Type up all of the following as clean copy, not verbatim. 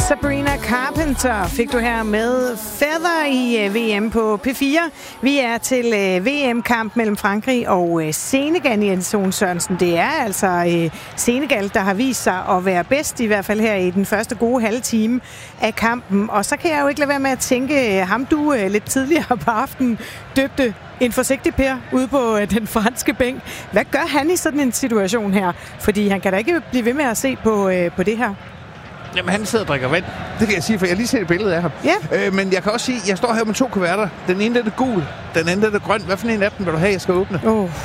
Sabrina Carpenter fik du her med Feather i VM på P4. Vi er til VM-kamp mellem Frankrig og Senegal, Jens Lund Sørensen. Det er altså Senegal, der har vist sig at være bedst, i hvert fald her i den første gode halve time af kampen. Og så kan jeg jo ikke lade være med at tænke, ham du lidt tidligere på aftenen døbte en forsigtig Per ude på den franske bænk. Hvad gør han i sådan en situation her? Fordi han kan da ikke blive ved med at se på det her. Jamen, han sidder og drikker vand. Det kan jeg sige, for jeg har lige set et billede af ham. Ja. Men jeg kan også sige, at jeg står her med 2 kuverter. Den ene er gul, den anden er grøn. Hvad for en af dem vil du have, jeg skal åbne?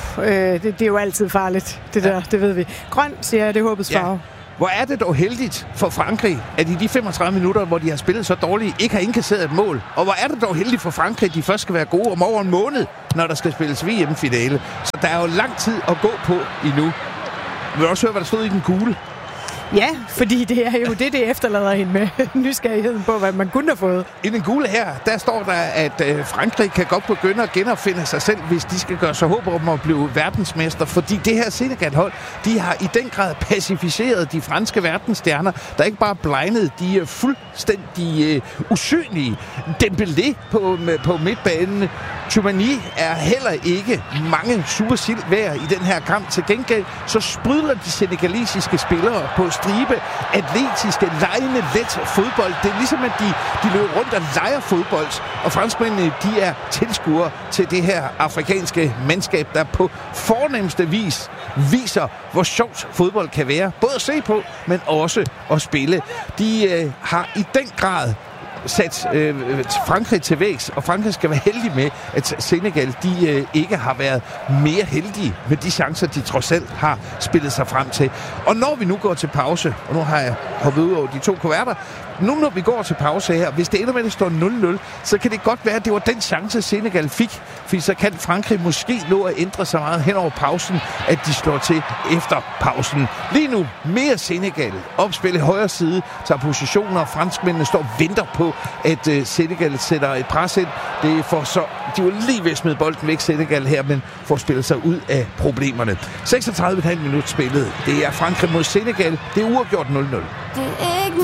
Det er jo altid farligt, det der, det ved vi. Grøn, siger jeg, det er håbets farve. Hvor er det dog heldigt for Frankrig, at i de 35 minutter, hvor de har spillet så dårligt, ikke har indkasseret et mål. Og hvor er det dog heldigt for Frankrig, at de først skal være gode om over en måned, når der skal spilles VM-finale. Så der er jo lang tid at gå på endnu. Vil du også høre, hvad der stod i den gule? Ja, fordi det er jo det efterlader hende med nysgerrigheden på, hvad man kunne have fået. I den gule her, der står der, at Frankrig kan godt begynde at genopfinde sig selv, hvis de skal gøre sig håb om at blive verdensmester. Fordi det her Senegal-hold, de har i den grad pacificeret de franske verdensstjerner, der ikke bare blegnet, de er fuldstændig usynlige. Dembélé på midtbanen. Tchouaméni er heller ikke mange supersild værd i den her kamp. Til gengæld så sprudler de senegalesiske spillere på stribe, atletiske, legende, let fodbold. Det er ligesom, at de løber rundt og leger fodbold, og franskmændene, de er tilskuere til det her afrikanske mandskab, der på fornemmeste vis viser, hvor sjovt fodbold kan være. Både at se på, men også at spille. De har i den grad sat Frankrig til vægs, og Frankrig skal være heldig med, at Senegal de ikke har været mere heldige med de chancer, de trods alt har spillet sig frem til. Og når vi nu går til pause, og nu har jeg hoppet ud over de 2 kuverter, nu når vi går til pause her, hvis det ender med, at det står 0-0, så kan det godt være, at det var den chance, Senegal fik, fordi så kan Frankrig måske nå at ændre sig meget hen over pausen, at de slår til efter pausen. Lige nu mere Senegal. Opspil i højre side, tager positioner, og franskmændene står og venter på, at Senegal sætter et pres ind. Det er for så, de var lige ved at smide bolden væk, Senegal her, men får spillet sig ud af problemerne. 36,5 minutter spillet. Det er Frankrig mod Senegal. Det er uafgjort 0-0.